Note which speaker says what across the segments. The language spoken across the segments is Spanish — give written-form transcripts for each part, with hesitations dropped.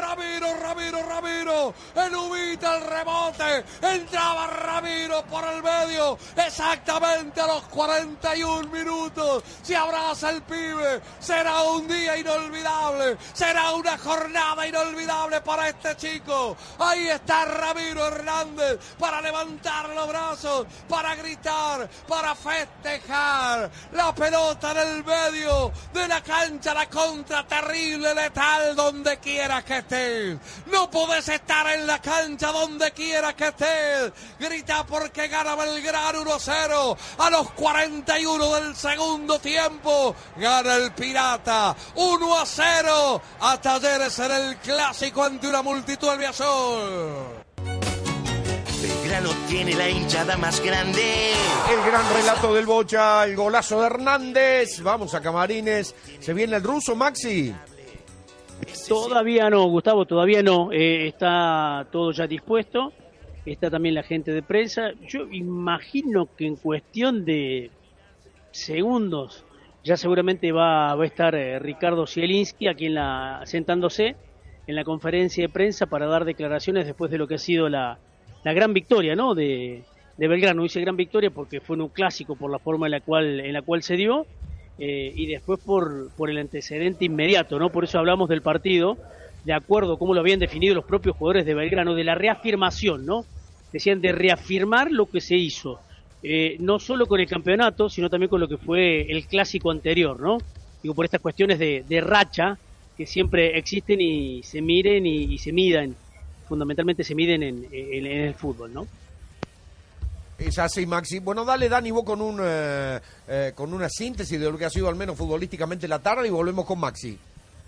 Speaker 1: Ramiro, el Ubita, el rebote, entraba Ramiro por el medio, exactamente a los 41 minutos, se abraza el pibe, será un día inolvidable, será una jornada inolvidable para este chico. Ahí está Ramiro Hernández para levantar los brazos, para gritar, para festejar, la pelota en el medio de la cancha, la contra terrible, letal, donde quieras que estés. No podés estar en la cancha donde quieras que estés. Grita porque gana Belgrano 1-0 a los 41 del segundo tiempo. Gana el Pirata 1-0 a Talleres en el clásico ante una multitud del Viasol.
Speaker 2: Belgrano tiene la hinchada más grande.
Speaker 3: El gran relato del Bocha, el golazo de Hernández. Vamos a Camarines. ¿Se viene el ruso, Maxi?
Speaker 4: Todavía no, Gustavo, todavía no. Está todo ya dispuesto. Está también la gente de prensa. Yo imagino que en cuestión de segundos ya seguramente va a estar Ricardo Zielinski aquí sentándose en la conferencia de prensa para dar declaraciones después de lo que ha sido la gran victoria, ¿no? de Belgrano. Dice gran victoria porque fue en un clásico por la forma en la cual se dio. Y después por el antecedente inmediato, ¿no? Por eso hablamos del partido, de acuerdo a cómo lo habían definido los propios jugadores de Belgrano, de la reafirmación, ¿no? Decían de reafirmar lo que se hizo, no solo con el campeonato, sino también con lo que fue el clásico anterior, ¿no? Digo, por estas cuestiones de racha que siempre existen y se miren y se midan, fundamentalmente se miden en el fútbol, ¿no?
Speaker 3: Es así, Maxi. Bueno, dale, Dani, vos con una síntesis de lo que ha sido al menos futbolísticamente la tarde y volvemos con Maxi.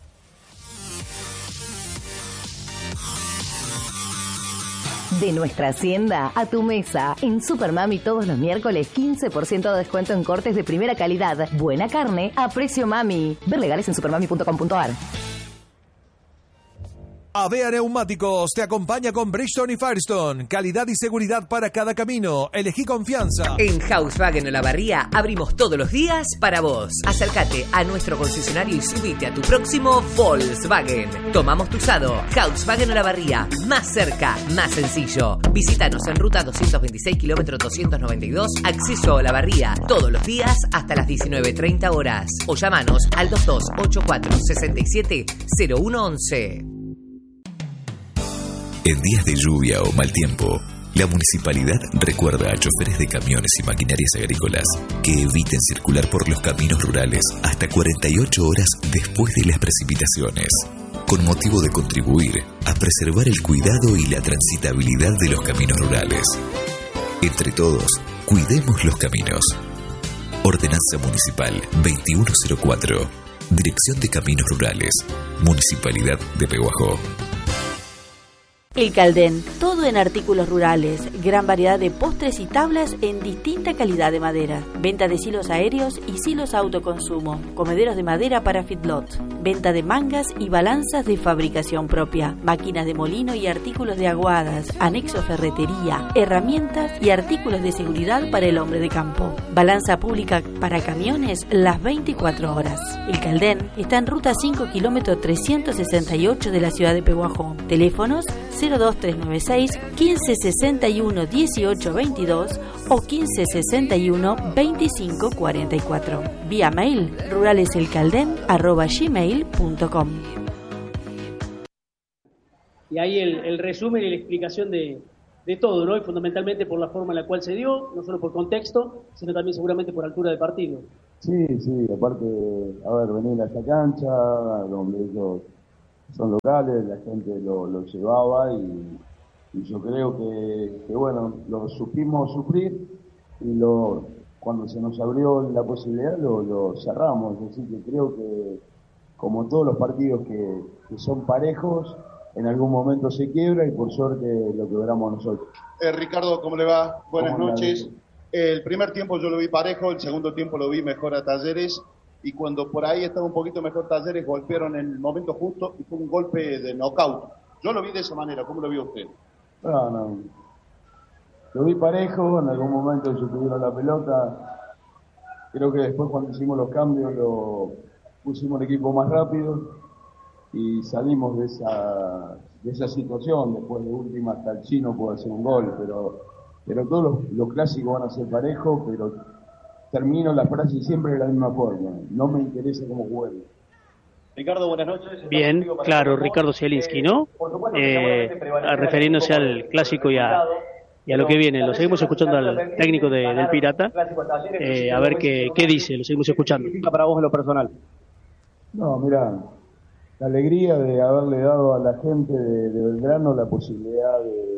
Speaker 5: De nuestra hacienda a tu mesa. En Supermami todos los miércoles 15% de descuento en cortes de primera calidad. Buena carne a precio mami. Ver legales en supermami.com.ar.
Speaker 6: Avea Neumáticos te acompaña con Bridgestone y Firestone. Calidad y seguridad para cada camino. Elegí confianza.
Speaker 7: En Volkswagen Olavarría abrimos todos los días para vos. Acércate a nuestro concesionario y subite a tu próximo Volkswagen. Tomamos tu usado. Volkswagen Olavarría. Más cerca, más sencillo. Visítanos en ruta 226 kilómetro 292. Acceso a Olavarría. Todos los días hasta las 19:30 horas. O llamanos al 2284 67 0111.
Speaker 8: En días de lluvia o mal tiempo, la municipalidad recuerda a choferes de camiones y maquinarias agrícolas que eviten circular por los caminos rurales hasta 48 horas después de las precipitaciones, con motivo de contribuir a preservar el cuidado y la transitabilidad de los caminos rurales. Entre todos, cuidemos los caminos. Ordenanza Municipal 2104, Dirección de Caminos Rurales, Municipalidad de Pehuajó.
Speaker 9: El Caldén, todo en artículos rurales, gran variedad de postres y tablas en distinta calidad de madera, venta de silos aéreos y silos autoconsumo, comederos de madera para feedlot, venta de mangas y balanzas de fabricación propia, máquinas de molino y artículos de aguadas, anexo ferretería, herramientas y artículos de seguridad para el hombre de campo, balanza pública para camiones las 24 horas. El Caldén está en ruta 5 kilómetro 368 de la ciudad de Pehuajó. Teléfonos 02396 1561 1822 o 1561 2544. Vía mail ruraleselcalden@gmail.com.
Speaker 4: Y ahí el resumen y la explicación de todo, ¿no? Y fundamentalmente por la forma en la cual se dio, no solo por contexto, sino también seguramente por altura de partido.
Speaker 10: Sí, aparte, venir a esta cancha, donde ellos son locales, la gente lo llevaba y yo creo que bueno, lo supimos sufrir y cuando se nos abrió la posibilidad lo cerramos. Es decir, que creo que como todos los partidos que son parejos, en algún momento se quiebra y por suerte lo quebramos nosotros.
Speaker 11: Ricardo, ¿cómo le va? Buenas noches. El primer tiempo yo lo vi parejo, el segundo tiempo lo vi mejor a Talleres. Y cuando por ahí estaba un poquito mejor Talleres, golpearon en el momento justo y fue un golpe de knockout. Yo lo vi de esa manera, ¿cómo lo vio usted?
Speaker 10: No. Lo vi parejo, en algún momento ellos tuvieron la pelota. Creo que después cuando hicimos los cambios pusimos el equipo más rápido. y salimos de esa situación. Después de última hasta el chino puede hacer un gol, pero todos los clásicos van a ser parejos, pero termino la frase siempre de la misma forma: no me interesa cómo juegue.
Speaker 12: Ricardo, buenas noches.
Speaker 4: Bien, claro, Ricardo Zielinski, ¿no? Refiriéndose al clásico y a lo que viene. Lo seguimos escuchando al técnico del Pirata. A ver qué dice, lo seguimos escuchando.
Speaker 12: Para vos en lo personal.
Speaker 10: No, mira, la alegría de haberle dado a la gente de Belgrano la posibilidad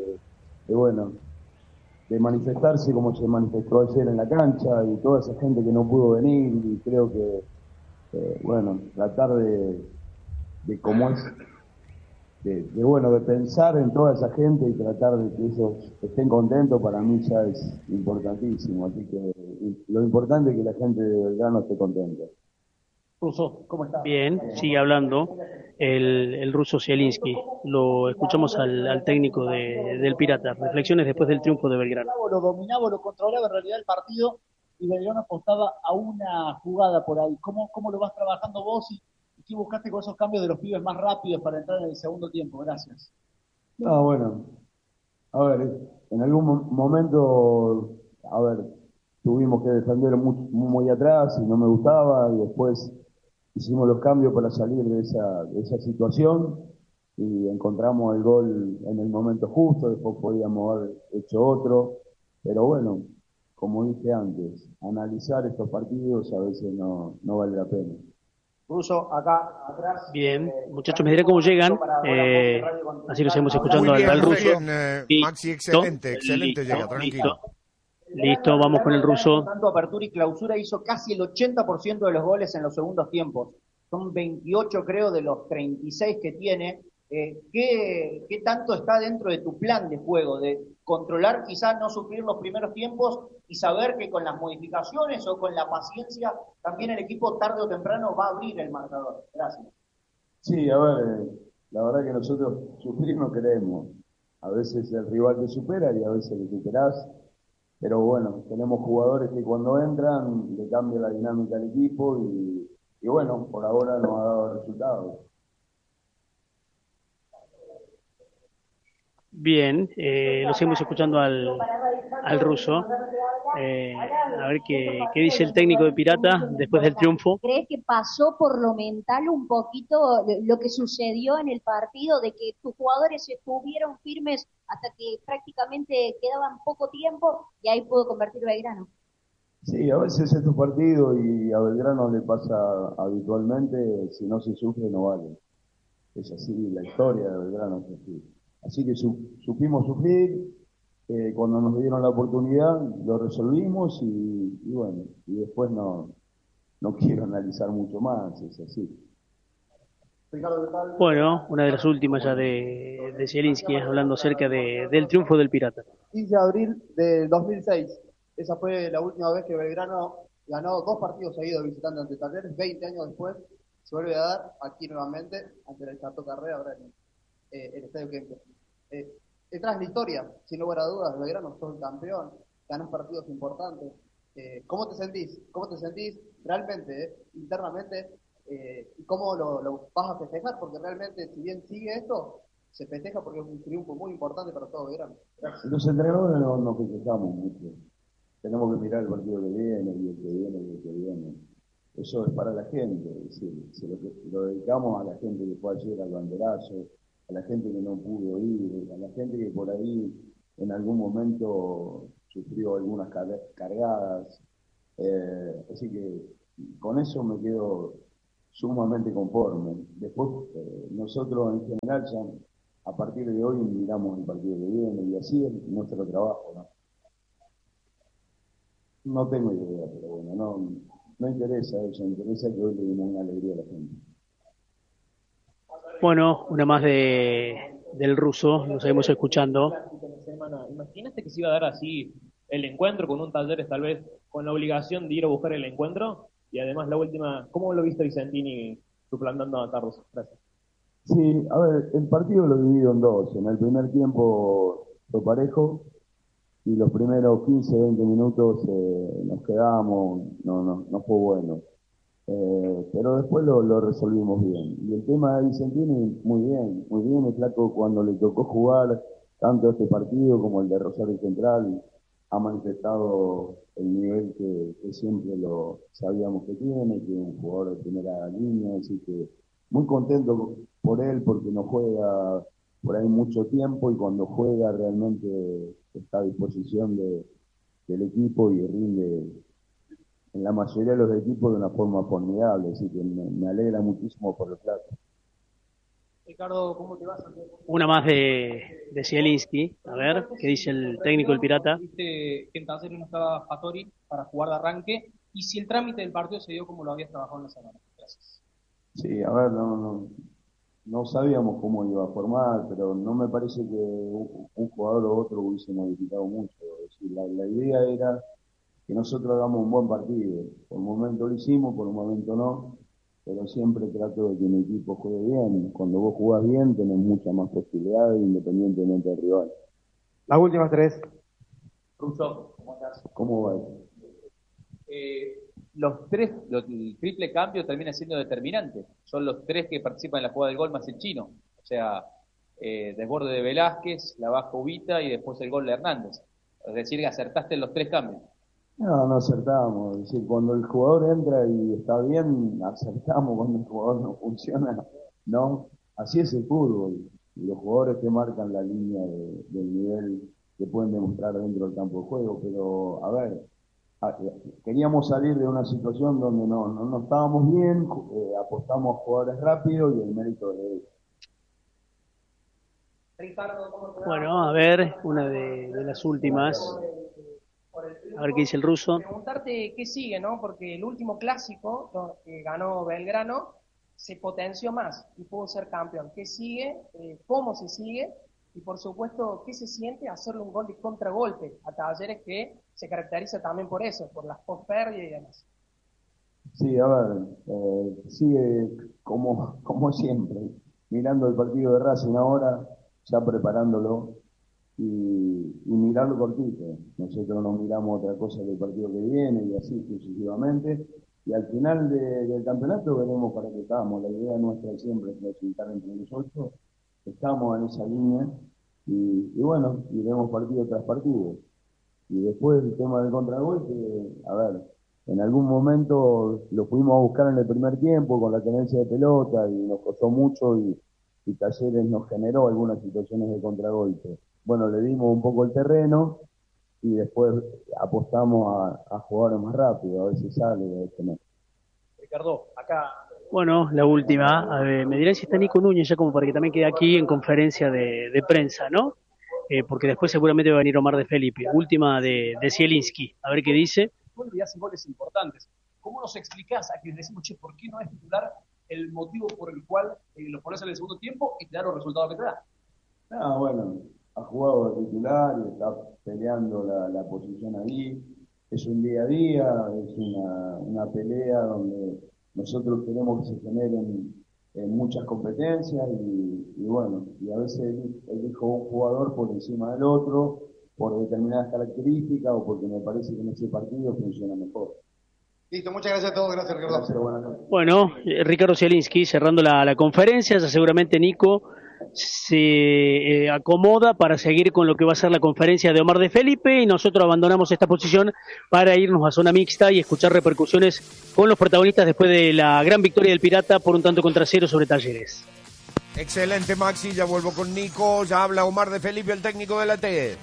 Speaker 10: de manifestarse como se manifestó ayer en la cancha, y toda esa gente que no pudo venir, y creo que tratar de cómo es, de pensar en toda esa gente y tratar de que ellos estén contentos, para mí ya es importantísimo. Así que lo importante es que la gente de Belgrano esté contenta.
Speaker 12: Russo, ¿cómo está?
Speaker 4: Bien, sigue hablando el ruso Zielinski. Lo escuchamos al técnico del Pirata. Reflexiones después del triunfo de Belgrano.
Speaker 13: Lo dominaba, lo controlaba en realidad el partido, y Belgrano apostaba a una jugada por ahí. ¿Cómo lo vas trabajando vos y qué buscaste con esos cambios de los pibes más rápidos para entrar en el segundo tiempo? Gracias.
Speaker 10: No, bueno, a ver, en algún momento, tuvimos que defender muy atrás y no me gustaba, y después hicimos los cambios para salir de esa situación y encontramos el gol en el momento justo. Después podíamos haber hecho otro, pero bueno, como dije antes, analizar estos partidos a veces no vale la pena.
Speaker 13: Russo, acá atrás.
Speaker 4: Bien, muchachos, me diré cómo llegan, así lo seguimos escuchando al ruso.
Speaker 3: Maxi, excelente llega, tranquilo.
Speaker 4: Listo, vamos con el ruso.
Speaker 13: Tanto apertura y clausura hizo casi el 80% de los goles en los segundos tiempos. Son 28, creo, de los 36 que tiene. ¿Qué tanto está dentro de tu plan de juego? De controlar, quizás no sufrir los primeros tiempos y saber que con las modificaciones o con la paciencia también el equipo tarde o temprano va a abrir el marcador. Gracias.
Speaker 10: Sí, a ver, la verdad que nosotros sufrir no queremos. A veces el rival te supera y a veces le superás. Pero bueno, tenemos jugadores que cuando entran le cambian la dinámica al equipo y bueno, por ahora nos ha dado resultados.
Speaker 4: Bien, lo seguimos escuchando al ruso. A ver qué dice el técnico de Pirata después del triunfo.
Speaker 14: ¿Crees que pasó por lo mental un poquito lo que sucedió en el partido, de que tus jugadores estuvieron firmes hasta que prácticamente quedaban poco tiempo y ahí pudo convertir Belgrano?
Speaker 10: Sí, a veces estos partidos, y a Belgrano le pasa habitualmente, si no se sufre no vale. Es así, la historia de Belgrano es así. Así que supimos sufrir, cuando nos dieron la oportunidad lo resolvimos y bueno, y después no quiero analizar mucho más, es así.
Speaker 4: Bueno, una de las últimas ya de Zielinski, hablando acerca del triunfo del Pirata.
Speaker 12: 15 de abril del 2006, esa fue la última vez que Belgrano ganó 2 partidos seguidos visitando ante Talleres. 20 años después se vuelve a dar aquí nuevamente ante el Chato Carrera, ahora en el Estadio Kempes. Detrás de la historia, sin lugar a dudas, Belgrano sos el campeón, ganás partidos importantes. ¿Cómo te sentís? ¿Cómo te sentís realmente, internamente? ¿Y cómo lo vas a festejar? Porque realmente, si bien sigue esto, se festeja porque es un triunfo muy importante para todo Belgrano.
Speaker 10: Los entrenadores no nos festejamos mucho. Tenemos que mirar el partido que viene, y el que viene, y el que viene. Eso es para la gente, es decir, lo dedicamos a la gente que fue ayer al banderazo, a la gente que no pudo ir, a la gente que por ahí en algún momento sufrió algunas cargadas. Así que con eso me quedo sumamente conforme. Después, nosotros en general ya a partir de hoy miramos el partido que viene y así es nuestro trabajo, ¿no? No tengo idea, pero bueno, no interesa eso, interesa que hoy le demos una alegría a la gente.
Speaker 4: Bueno, una más del ruso, lo seguimos escuchando.
Speaker 15: ¿Imaginaste que se iba a dar así el encuentro con un Talleres tal vez con la obligación de ir a buscar el encuentro? Y además la última, ¿cómo lo viste Vicentini suplantando a Carlos? Gracias.
Speaker 10: Sí, a ver, el partido lo divido en dos. En el primer tiempo fue parejo y los primeros 15, 20 minutos nos quedamos, no fue bueno. Pero después lo resolvimos bien. Y el tema de Vicentini, muy bien, el flaco cuando le tocó jugar tanto este partido como el de Rosario Central, ha manifestado el nivel que siempre lo sabíamos que tiene, que es un jugador de primera línea, así que muy contento por él porque no juega por ahí mucho tiempo y cuando juega realmente está a disposición del equipo y rinde en la mayoría de los equipos de una forma formidable, así que me alegra muchísimo por el flaco.
Speaker 16: Ricardo, ¿cómo te vas?
Speaker 4: Una más de Zielinski, a ver, ¿qué dice el técnico del Pirata?
Speaker 16: Viste que en Talleres no estaba Fattori para jugar de arranque, y si el trámite del partido se dio como lo habías trabajado en la semana. Gracias.
Speaker 10: Sí, a ver, no sabíamos cómo iba a formar, pero no me parece que un jugador o otro hubiese modificado mucho. Es decir, la idea era que nosotros hagamos un buen partido. Por un momento lo hicimos, por un momento no, pero siempre trato de que mi equipo juegue bien. Cuando vos jugás bien, tenés muchas más posibilidades independientemente del rival.
Speaker 17: Las últimas tres.
Speaker 13: Russo, ¿cómo estás?
Speaker 10: ¿Cómo va?
Speaker 13: El triple cambio termina siendo determinante. Son los tres que participan en la jugada del gol más el chino. O sea, desborde de Velázquez, la baja Ubita y después el gol de Hernández. Es decir, que acertaste en los tres cambios.
Speaker 10: No acertamos. Es decir, cuando el jugador entra y está bien, acertamos. Cuando el jugador no funciona, no. Así es el fútbol. Y los jugadores que marcan la línea del nivel que pueden demostrar dentro del campo de juego. Pero, a ver, queríamos salir de una situación donde no estábamos bien, apostamos a jugadores rápidos y el mérito de ellos.
Speaker 4: Bueno, a ver, una de las últimas. A ver qué dice el ruso.
Speaker 16: Preguntarte qué sigue, ¿no? Porque el último clásico que ganó Belgrano se potenció más y pudo ser campeón. ¿Qué sigue? ¿Cómo se sigue? Y por supuesto, ¿qué se siente hacerle un gol de contragolpe a Talleres que se caracteriza también por eso, por las post-pérdidas y demás?
Speaker 10: Sí, a ver, sigue como siempre, mirando el partido de Racing ahora, ya preparándolo y mirarlo cortito. Nosotros no miramos otra cosa que el partido que viene y así sucesivamente. Y al final del campeonato veremos para qué estamos. La idea nuestra siempre es clasificar entre los 8. Estamos en esa línea y bueno, iremos partido tras partido. Y después el tema del contragolpe, a ver, en algún momento lo fuimos a buscar en el primer tiempo con la tenencia de pelota y nos costó mucho y Talleres nos generó algunas situaciones de contragolpe. Bueno, le dimos un poco el terreno y después apostamos a jugar más rápido, a ver si sale, a ver si no.
Speaker 16: Ricardo, acá...
Speaker 4: Bueno, la última. A ver, me dirán si está Nico Núñez ya como para que también quede aquí en conferencia de prensa, ¿no? Porque después seguramente va a venir Omar de Felipe. Última de Zielinski. A ver qué dice.
Speaker 16: Y hacen goles importantes. ¿Cómo nos explicás a quienes decimos, che, ¿por qué no es titular el motivo por el cual lo pones en el segundo tiempo y te da los resultados que te da?
Speaker 10: Bueno, ha jugado de titular y está peleando la posición ahí. Es un día a día, es una pelea donde nosotros queremos que se generen muchas competencias y bueno, y a veces elijo un jugador por encima del otro por determinadas características o porque me parece que en ese partido funciona mejor.
Speaker 17: Listo, muchas gracias a todos, gracias Ricardo.
Speaker 10: Gracias,
Speaker 4: bueno, Ricardo Zielinski cerrando la conferencia, ya seguramente Nico se acomoda para seguir con lo que va a ser la conferencia de Omar de Felipe y nosotros abandonamos esta posición para irnos a zona mixta y escuchar repercusiones con los protagonistas después de la gran victoria del Pirata por un tanto contra 0 sobre Talleres.
Speaker 3: Excelente, Maxi, ya vuelvo con Nico, ya habla Omar de Felipe, el técnico de la T.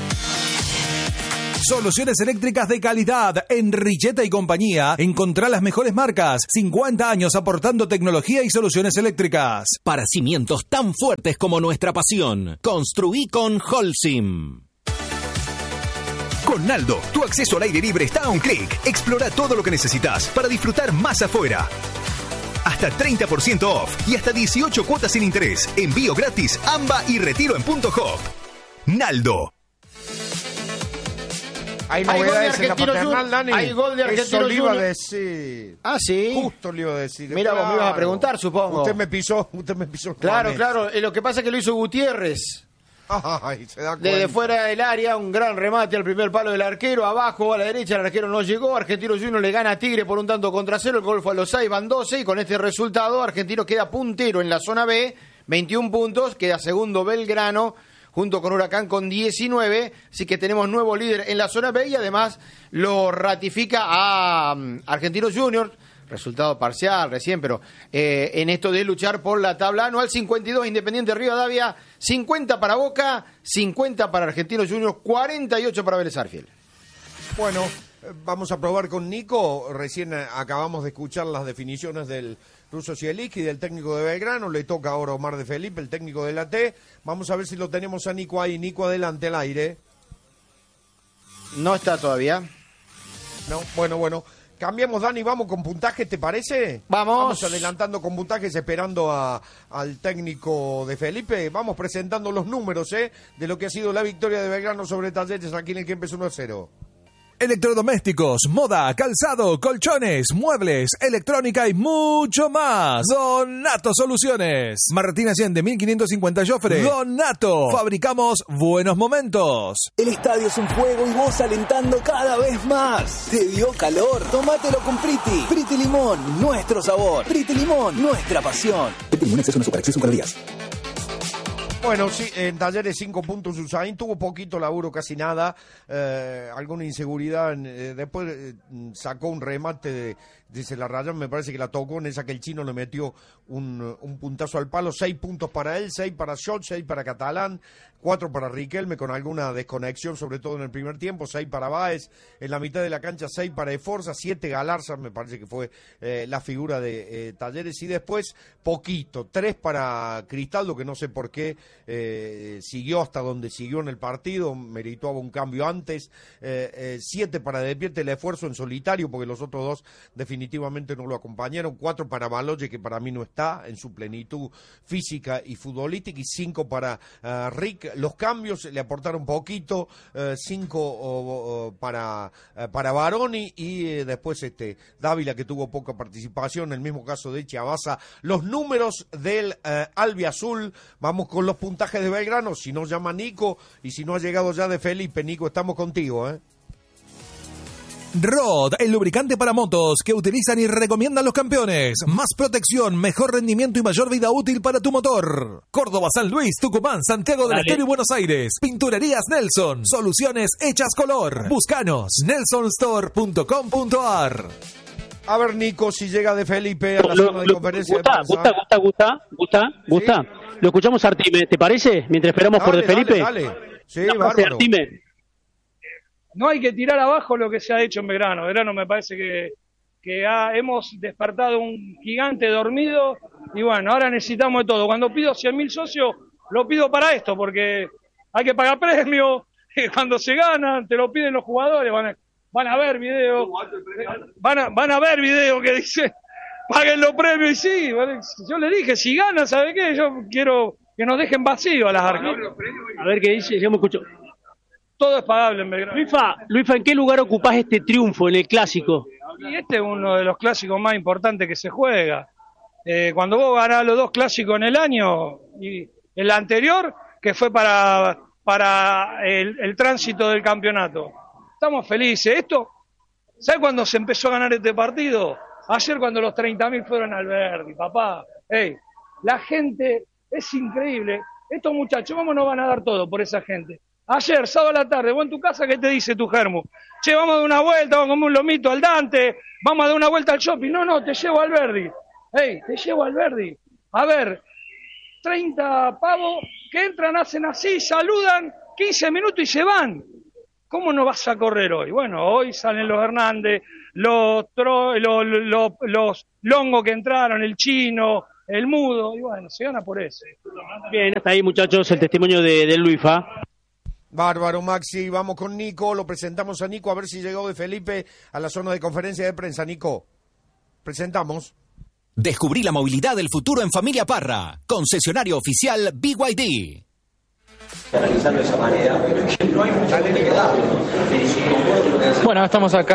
Speaker 6: Soluciones eléctricas de calidad. En Richeta y compañía encontrá las mejores marcas. 50 años aportando tecnología y soluciones eléctricas.
Speaker 18: Para cimientos tan fuertes como nuestra pasión. Construí con Holcim.
Speaker 19: Con Naldo, tu acceso al aire libre está a un clic. Explora todo lo que necesitas para disfrutar más afuera. Hasta 30% off y hasta 18 cuotas sin interés. Envío gratis, AMBA y retiro en Punto Hop. Naldo.
Speaker 3: Hay novedades en la paternal, Dani.
Speaker 20: Hay gol de Argentino
Speaker 3: Eso le iba a
Speaker 20: Junior.
Speaker 3: decir.
Speaker 20: Ah, ¿sí?
Speaker 3: Justo le iba a decir.
Speaker 20: Mira, vos me ibas a preguntar, supongo.
Speaker 3: Usted me pisó.
Speaker 20: Claro. Lo que pasa es que lo hizo Gutiérrez.
Speaker 3: Ay, se da cuenta.
Speaker 20: Desde fuera del área, un gran remate al primer palo del arquero, abajo a la derecha, el arquero no llegó, Argentino Juniors le gana a Tigre por un tanto contra cero, el gol fue a los 6, van 12, y con este resultado Argentino queda puntero en la zona B, 21 puntos, queda segundo Belgrano, junto con Huracán con 19, así que tenemos nuevo líder en la zona B y además lo ratifica a Argentinos Juniors, resultado parcial recién, pero en esto de luchar por la tabla anual, 52 Independiente Rivadavia, 50 para Boca, 50 para Argentinos Juniors, 48 para Vélez Sarsfield.
Speaker 3: Bueno, vamos a probar con Nico, recién acabamos de escuchar las definiciones del ruso Zielinski y del técnico de Belgrano, le toca ahora Omar de Felipe, el técnico de la T, vamos a ver si lo tenemos a Nico ahí. Nico, adelante al aire.
Speaker 20: No está todavía.
Speaker 3: No, bueno. Cambiamos, Dani, vamos con puntajes, ¿te parece? Vamos adelantando con puntajes, esperando al técnico de Felipe. Vamos presentando los números, de lo que ha sido la victoria de Belgrano sobre Talleres aquí en el Kempes 1-0.
Speaker 6: Electrodomésticos, moda, calzado, colchones, muebles, electrónica y mucho más. Donato Soluciones. Martín Allende, 1550 Joffre. Donato. Fabricamos buenos momentos.
Speaker 21: El estadio es un fuego y vos alentando cada vez más. ¿Te dio calor? Tómatelo con Priti. Priti Limón, nuestro sabor. Priti Limón, nuestra pasión. Priti Limón es una super acceso para días.
Speaker 3: Bueno, sí, en Talleres 5 puntos Usain, tuvo poquito laburo, casi nada, alguna inseguridad, después sacó un remate de Celarrayán, me parece que la tocó en esa que el chino le metió un puntazo al palo, 6 puntos para él, 6 para Schott, 6 para Catalán, 4 para Riquelme con alguna desconexión, sobre todo en el primer tiempo, 6 para Báez, en la mitad de la cancha 6 para Eforza, 7 Galarza, me parece que fue la figura de Talleres, y después poquito, 3 para Cristaldo, que no sé por qué siguió hasta donde siguió en el partido, meritaba un cambio antes, 7 para Despierte el esfuerzo en solitario, porque los otros dos definitivamente no lo acompañaron, 4 para Baloye, que para mí no está en su plenitud física y futbolística, y 5 para Rick. Los cambios le aportaron poquito, 5 para Baroni, y después Dávila, que tuvo poca participación, el mismo caso de Chiabaza. Los números del Albiazul, vamos con los puntajes de Belgrano, si no llama Nico, y si no ha llegado ya de Felipe. Nico, estamos contigo,
Speaker 6: Rod, el lubricante para motos que utilizan y recomiendan los campeones. Más protección, mejor rendimiento y mayor vida útil para tu motor. Córdoba, San Luis, Tucumán, Santiago del Estero y Buenos Aires. Pinturerías Nelson, soluciones hechas color. Búscanos, nelsonstore.com.ar.
Speaker 3: A ver, Nico, si llega de Felipe a la zona de conferencia.
Speaker 4: Gusta. Lo escuchamos a Artime, ¿te parece? Mientras esperamos por de Felipe.
Speaker 3: Dale. Sí, bárbaro.
Speaker 4: Artime.
Speaker 22: No hay que tirar abajo lo que se ha hecho en Belgrano. Belgrano me parece que hemos despertado un gigante dormido y bueno, ahora necesitamos de todo. Cuando pido 100.000 socios, lo pido para esto, porque hay que pagar premios, cuando se ganan, te lo piden los jugadores, van a ver videos, van a ver videos que dicen, paguen los premios, y sí, yo le dije, si ganan, ¿sabe qué? Yo quiero que nos dejen vacío a las arcas.
Speaker 4: A ver qué dice, yo me escucho.
Speaker 22: Todo es pagable en Belgrano.
Speaker 4: Luifa, ¿en qué lugar ocupás este triunfo en el clásico?
Speaker 22: Y este es uno de los clásicos más importantes que se juega. Cuando vos ganás los 2 clásicos en el año, y el anterior, que fue para el tránsito del campeonato. Estamos felices. ¿Sabes cuándo se empezó a ganar este partido? Ayer, cuando los 30.000 fueron al Verdi, papá. La gente es increíble. Estos muchachos, ¿cómo nos van a dar todo por esa gente? Ayer, sábado a la tarde, vos en tu casa, ¿qué te dice tu germo? Che, vamos a dar una vuelta, vamos a comer un lomito al Dante, vamos a dar una vuelta al shopping. No, te llevo al Verdi. Te llevo al Verdi. A ver, 30 pavos que entran, hacen así, saludan, 15 minutos y se van. ¿Cómo no vas a correr hoy? Bueno, hoy salen los Hernández, los Longo que entraron, el Chino, el Mudo, y bueno, se gana por eso.
Speaker 4: Bien, hasta ahí, muchachos, el testimonio de Luifa.
Speaker 3: Bárbaro, Maxi. Vamos con Nico, lo presentamos a Nico, a ver si llegó de Felipe a la zona de conferencia de prensa. Nico, presentamos.
Speaker 18: Descubrí la movilidad del futuro en Familia Parra, concesionario oficial BYD.
Speaker 23: Bueno, estamos acá